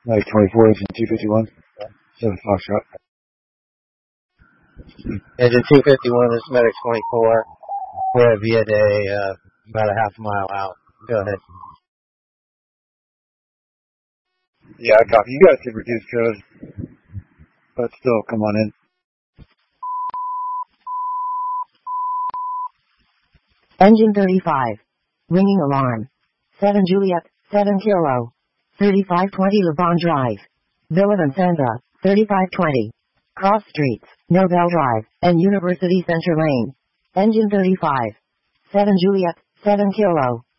Like 24 is in 251. 7 Foxtrot. Engine 251, this is Medic 24. We're at Via Day, about a half mile out. Go ahead. Yeah, I copy. You got to reduce code, but still, come on in. Engine 35. Ringing alarm. 7 Juliet, 7 Kilo. 3520 Levon Drive. Villa Vicenza, 3520. Cross Streets, Nobel Drive, and University Center Lane. Engine 35. 7 Juliet, 7 Kilo.